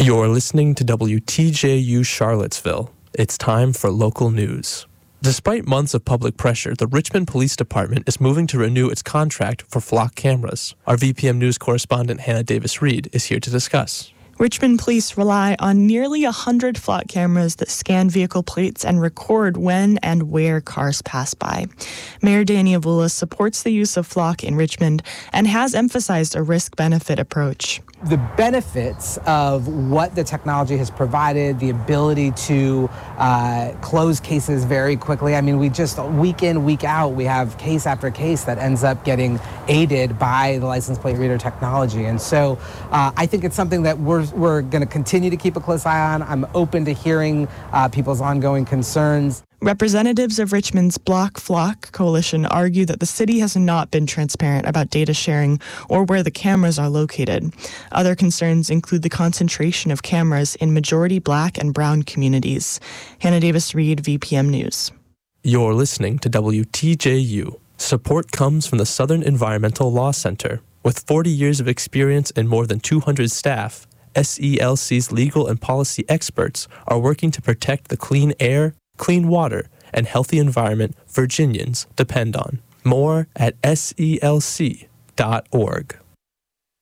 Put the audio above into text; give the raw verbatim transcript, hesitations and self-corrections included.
You're listening to W T J U Charlottesville. It's time for local news. Despite months of public pressure, the Richmond Police Department is moving to renew its contract for flock cameras. Our V P M News correspondent Hannah Davis-Reed is here to discuss. Richmond police rely on nearly one hundred flock cameras that scan vehicle plates and record when and where cars pass by. Mayor Danny Avula supports the use of flock in Richmond and has emphasized a risk-benefit approach. The benefits of what the technology has provided, the ability to uh, close cases very quickly. I mean, we just, week in, week out, we have case after case that ends up getting aided by the license plate reader technology. And so uh, I think it's something that we're, we're going to continue to keep a close eye on. I'm open to hearing uh, people's ongoing concerns. Representatives of Richmond's Block Flock coalition argue that the city has not been transparent about data sharing or where the cameras are located. Other concerns include the concentration of cameras in majority Black and Brown communities. Hannah Davis-Reed, V P M News. You're listening to W T J U. Support comes from the Southern Environmental Law Center. With forty years of experience and more than two hundred staff, S E L C's legal and policy experts are working to protect the clean air, clean water, and healthy environment Virginians depend on. More at S E L C dot org.